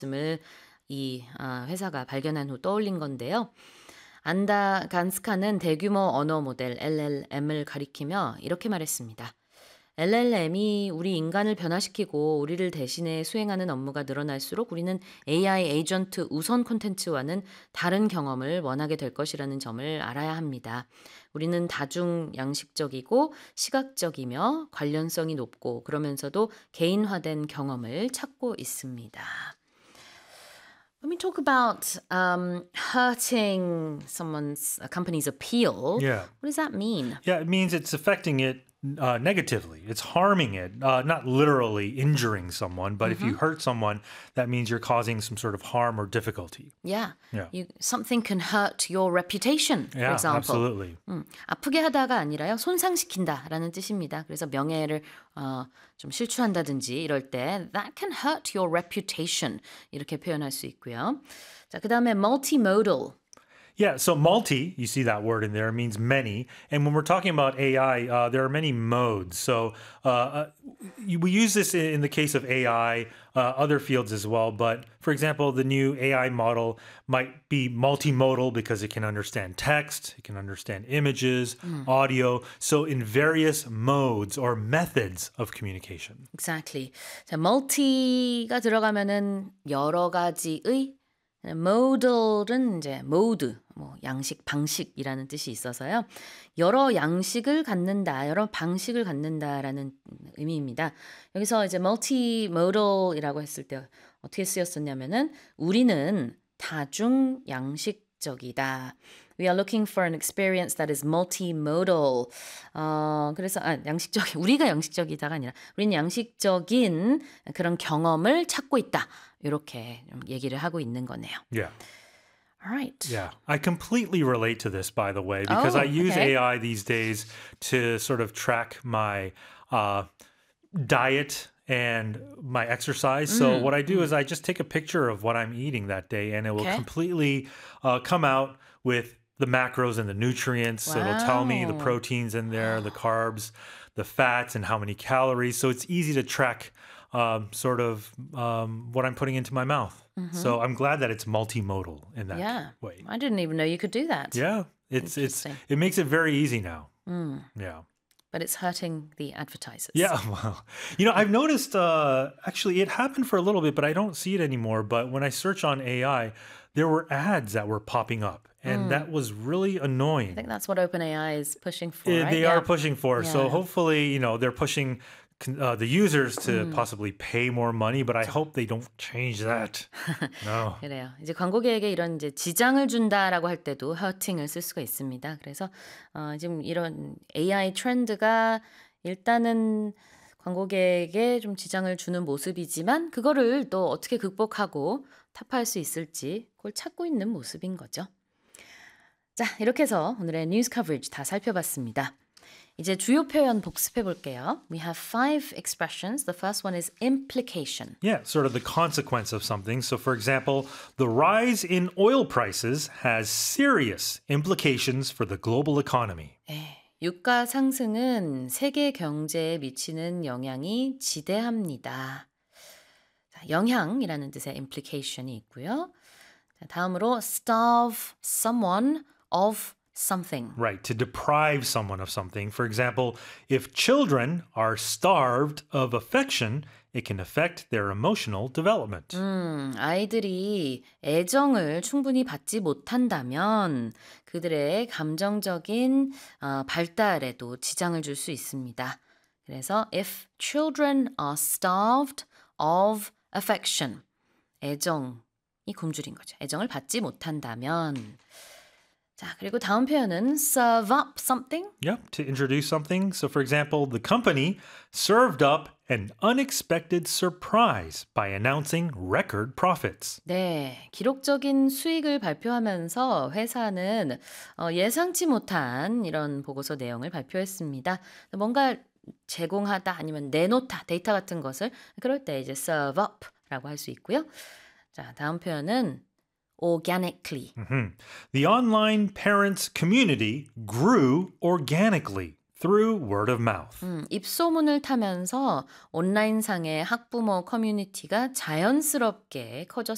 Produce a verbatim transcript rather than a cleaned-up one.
말씀을 이 아, 회사가 발견한 후 떠올린 건데요. 안다 간스카는 대규모 언어 모델 엘엘엠을 가리키며 이렇게 말했습니다. 엘엘엠이 우리 인간을 변화시키고 우리를 대신해 수행하는 업무가 늘어날수록 우리는 에이아이 에이전트 우선 콘텐츠와는 다른 경험을 원하게 될 것이라는 점을 알아야 합니다. 우리는 다중 양식적이고 시각적이며 관련성이 높고 그러면서도 개인화된 경험을 찾고 있습니다. Let me talk about um, hurting someone's a company's appeal. Yeah. What does that mean? Yeah, it means it's affecting it uh, negatively. It's harming it, uh, not literally injuring someone, but if you hurt someone, that means you're causing some sort of harm or difficulty. Yeah. Yeah. You, something can hurt your reputation, for Yeah, example. absolutely. 음, 아프게 하다가 아니라요. 손상시킨다라는 뜻입니다. 그래서 명예를 어, 좀 실추한다든지 이럴 때 that can hurt your reputation 이렇게 표현할 수 있고요. 자, 그다음에 multimodal. Yeah, so multi, you see that word in there, means many. And when we're talking about A I, uh, there are many modes. So uh, uh, we use this in, in the case of A I, uh, other fields as well. But for example, the new A I model might be multimodal because it can understand text, it can understand images, audio. So in various modes or methods of communication. Exactly. 자, multi가 들어가면은 여러 가지의 modal은 이제 mode, 뭐 양식, 방식이라는 뜻이 있어서요. 여러 양식을 갖는다, 여러 방식을 갖는다라는 의미입니다. 여기서 이제 multimodal이라고 했을 때 어떻게 쓰였었냐면은 우리는 다중 양식적이다. We are looking for an experience that is multimodal. 어, 그래서 아, 양식적 우리가 양식적이다가 아니라 우리는 양식적인 그런 경험을 찾고 있다. 이렇게 좀 얘기를 하고 있는 거네요. Yeah. All right. Yeah, I completely relate to this, by the way, because Oh, I use okay. A I these days to sort of track my uh, diet and my exercise. So what I do is I just take a picture of what I'm eating that day, and it will Okay. completely uh, come out with the macros and the nutrients. So it'll tell me the Wow. proteins in there, the carbs, the fats, and how many calories. So it's easy to track um, sort of um, what I'm putting into my mouth. So I'm glad that it's multimodal in that Yeah. way. I didn't even know you could do that. Yeah, it's it's Interesting. it makes it very easy now. Yeah. But it's hurting the advertisers. Yeah, well, you know, I've noticed uh, actually it happened for a little bit, but I don't see it anymore. But when I search on A I, there were ads that were popping up, and that was really annoying. I think that's what OpenAI is pushing for, Uh, right? They Yeah. are pushing for. So Yeah. hopefully, you know, they're pushing con- uh, the users to possibly pay more money, but I hope they don't change that. No. 그래요. 이제 관고객에게 이런 이제 지장을 준다라고 할 때도 hurting을 쓸 수가 있습니다. 그래서 어, 지금 이런 에이아이 트렌드가 일단은 관고객에게 좀 지장을 주는 모습이지만 그거를 또 어떻게 극복하고 타파할 수 있을지 그걸 찾고 있는 모습인 거죠. 자, 이렇게 해서 오늘의 뉴스 커버리지 다 살펴봤습니다. 이제 주요 표현 복습해 볼게요. We have five expressions. The first one is implication. Yeah, sort of the consequence of something. So, for example, the rise in oil prices has serious implications for the global economy. 네, 유가 상승은 세계 경제에 미치는 영향이 지대합니다. 자, 영향이라는 뜻의 implication이 있고요. 자, 다음으로 starve someone of something. Right, to deprive someone of something. For example, if children are starved of affection, it can affect their emotional development. 음, 아이들이 애정을 충분히 받지 못한다면 그들의 감정적인 어, 발달에도 지장을 줄 수 있습니다. 그래서 if children are starved of affection, 애정이 굶주린 거죠. 애정을 받지 못한다면. 자, 그리고 다음 표현은 serve up something. Yep, to introduce something. So, for example, the company served up an unexpected surprise by announcing record profits. 네, 기록적인 수익을 발표하면서 회사는 어, 예상치 못한 이런 보고서 내용을 발표했습니다. 뭔가 제공하다 아니면 내놓다, 데이터 같은 것을 그럴 때 이제 serve up라고 할 수 있고요. 자, 다음 표현은 organically. Mhm. The online parents community grew organically through word of mouth. 음, 입소문을 타면서 온라인상의 학부모 커뮤니티가 자연스럽게